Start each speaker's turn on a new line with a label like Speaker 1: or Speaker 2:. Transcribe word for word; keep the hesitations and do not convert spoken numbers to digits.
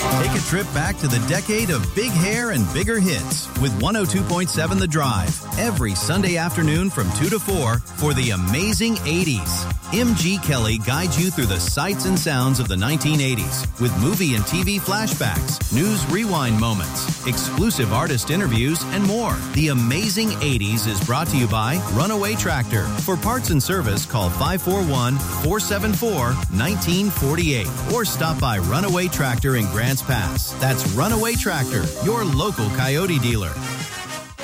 Speaker 1: Take a trip back to the decade of big hair and bigger hits with one oh two point seven The Drive every Sunday afternoon from two to four for the amazing eighties. M G Kelly guides you through the sights and sounds of the nineteen eighties with movie and T V flashbacks, news rewind moments, exclusive artist interviews, and more. The Amazing eighties is brought to you by Runaway Tractor. For parts and service, call five four one, four seven four, one nine four eight or stop by Runaway Tractor in Grants Pass. That's Runaway Tractor, your local Coyote dealer.